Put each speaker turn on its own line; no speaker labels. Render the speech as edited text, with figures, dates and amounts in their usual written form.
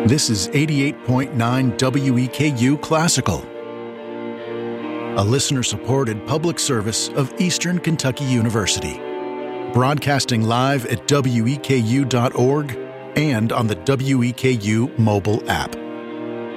This is 88.9 WEKU Classical, a listener-supported public service of Eastern Kentucky University, broadcasting live at weku.org and on the WEKU mobile app.